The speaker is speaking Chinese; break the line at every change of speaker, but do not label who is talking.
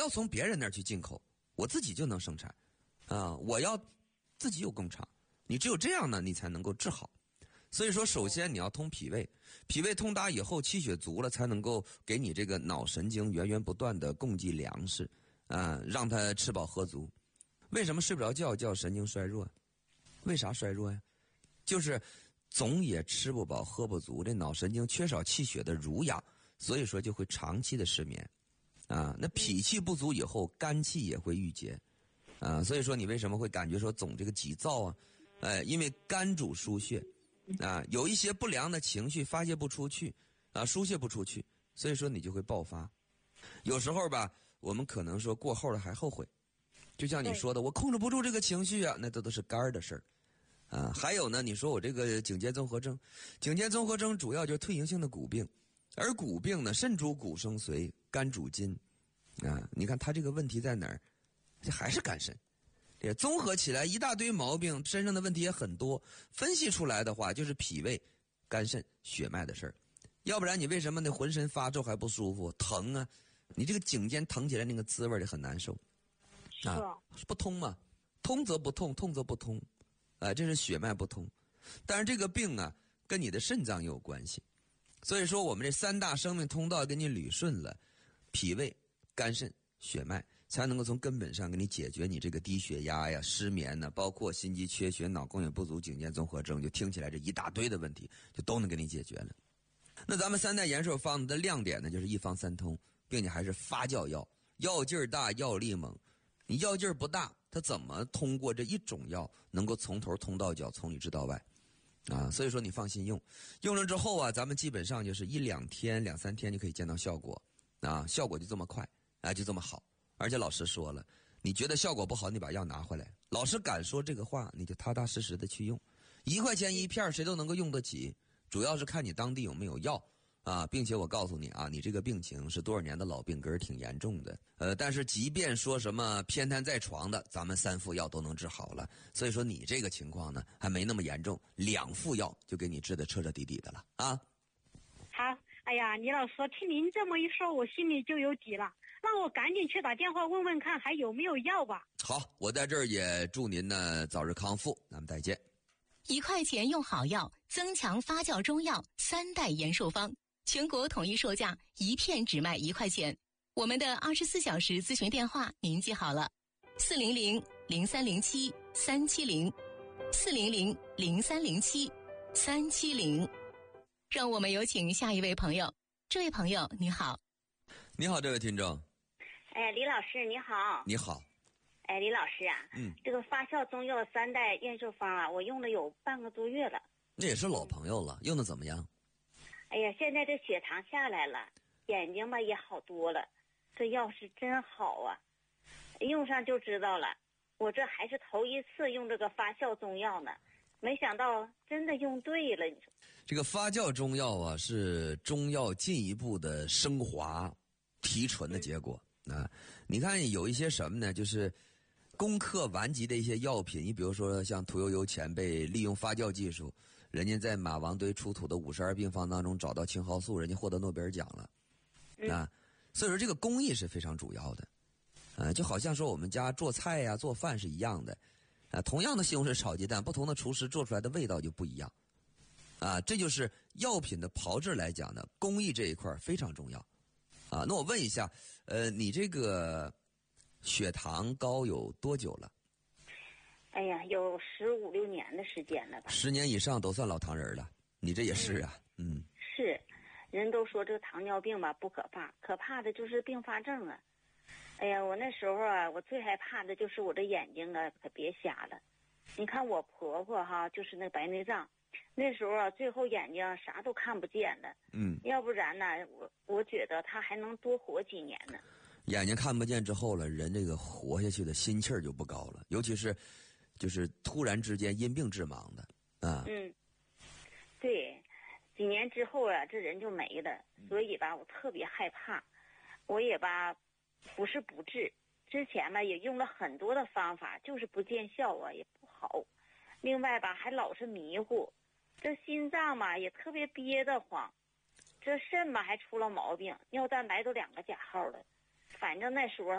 要从别人那儿去进口，我自己就能生产啊！我要自己有工厂，你只有这样呢，你才能够治好。所以说，首先你要通脾胃，脾胃通达以后，气血足了，才能够给你这个脑神经源源不断的供给粮食啊，让它吃饱喝足。为什么睡不着觉叫神经衰弱？为啥衰弱呀？就是总也吃不饱喝不足，这脑神经缺少气血的濡养，所以说就会长期的失眠啊。那脾气不足以后，肝气也会郁结啊。所以说你为什么会感觉说总这个急躁啊？因为肝主输血啊，有一些不良的情绪发泄不出去啊，输泄不出去，所以说你就会爆发。有时候吧，我们可能说过后了还后悔，就像你说的，我控制不住这个情绪啊，那都是肝儿的事儿啊。还有呢，你说我这个颈肩综合征，颈肩综合征主要就是退行性的骨病，而骨病呢，肾主骨生髓，肝主筋啊。你看他这个问题在哪儿？这还是肝肾。也综合起来一大堆毛病，身上的问题也很多。分析出来的话，就是脾胃、肝肾、血脉的事儿。要不然你为什么那浑身发皱还不舒服、疼啊？你这个颈肩疼起来那个滋味就很难受啊，不通嘛，通则不痛，痛则不通，这是血脉不通。但是这个病啊，跟你的肾脏也有关系。所以说，我们这三大生命通道给你捋顺了，脾胃、肝肾、血脉，才能够从根本上给你解决你这个低血压呀、失眠呢，包括心肌缺血、脑供血不足、颈肩综合征，就听起来这一大堆的问题，就都能给你解决了。那咱们三代延寿方子的亮点呢，就是一方三通，并且还是发酵药，药劲儿大，药力猛。你药劲儿不大，它怎么通过这一种药能够从头通到脚，从里治到外啊？所以说你放心用，用了之后啊，咱们基本上就是1-2天、2-3天就可以见到效果啊，效果就这么快啊，就这么好。而且老师说了，你觉得效果不好，你把药拿回来。老师敢说这个话，你就踏踏实实的去用。1块钱1片，谁都能够用得起，主要是看你当地有没有药啊，并且我告诉你啊，你这个病情是多少年的老病根，挺严重的。但是即便说什么偏瘫在床的，咱们3副药都能治好了。所以说你这个情况呢，还没那么严重，2副药就给你治得彻彻底底的了啊。
好，哎呀，李老师听您这么一说，我心里就有底了。让我赶紧去打电话问问看还有没有药吧。
好，我在这儿也祝您呢早日康复，咱们再见。
1块钱用好药，增强发酵中药3代延寿方，全国统一售价，1片只卖1块钱。我们的24小时咨询电话您记好了，400-0307-370，400-0307-370。让我们有请下一位朋友。这位朋友你好。
你好，这位听众。
李老师你好。
你好。
李老师啊，这个发酵中药3代延寿方啊，我用了有半个多月了。
那也是老朋友了，用的怎么样？
哎呀，现在这血糖下来了，眼睛吧也好多了，这药是真好啊，用上就知道了。我这还是头一次用这个发酵中药呢，没想到真的用对了。你说
这个发酵中药啊，是中药进一步的升华、提纯的结果啊。你看有一些什么呢？就是攻克顽疾的一些药品，你比如说像屠呦呦前辈利用发酵技术，人家在马王堆出土的52病方当中找到青蒿素，人家获得诺贝尔奖了啊。所以说这个工艺是非常主要的就好像说我们家做菜呀、做饭是一样的同样的西红柿炒鸡蛋，不同的厨师做出来的味道就不一样这就是药品的炮制来讲呢，工艺这一块非常重要那我问一下你这个血糖高有多久了？
哎呀，有15、16年的时间了吧。
10年以上都算老糖人了，你这也是啊。
是，人都说这个糖尿病吧不可怕，可怕的就是并发症啊。哎呀，我那时候啊，我最害怕的就是我这眼睛啊可别瞎了。你看我婆婆哈，就是那白内障，那时候啊最后眼睛啥都看不见了。要不然呢我觉得她还能多活几年呢。
眼睛看不见之后了，人这个活下去的心气儿就不高了，尤其是就是突然之间因病致盲的
对，几年之后啊这人就没了，所以吧我特别害怕。我也吧不是不治，之前吧也用了很多的方法，就是不见效啊，也不好。另外吧还老是迷糊，这心脏嘛也特别憋得慌，这肾嘛还出了毛病，尿蛋白都2个加号了。反正那时候